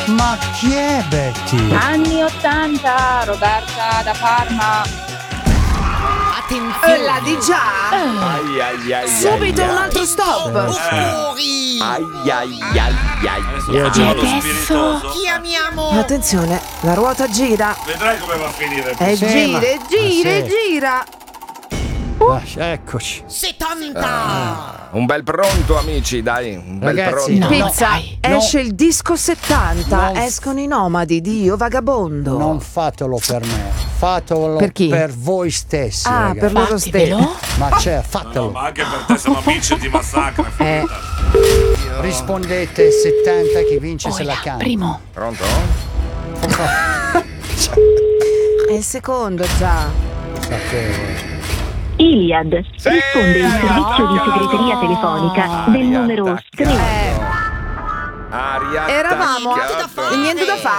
Ma chi è Betty? Anni 80, Roberta da Parma. Attenzione. La di già? Ai, ai, ai, Subito ai, un altro stop. Ai, ai, ai, ai. Adesso Chiamiamo. Attenzione, la ruota gira. Vedrai come va a finire. E Sì, gira, ma- e gira, e sì. gira. Eccoci. 70. Un bel pronto, amici, dai. Un bel Ragazzi, pronto. no. Pizza, dai. esce il disco 70. Non- Escono i nomadi di Io Vagabondo. Non fatelo per me, fatelo Per chi? per voi stessi. Ah, ragazzi. per loro stessi. fatevelo. Ma c'è, No, fatelo. ma anche per te siamo amici e ti massacra. Rispondete 70, chi vince se la Ora, canta. primo. Pronto? È il secondo già. Sapevo. Iliad risponde il servizio di segreteria telefonica del numero 3. Aria Eravamo attaccato. niente da fare.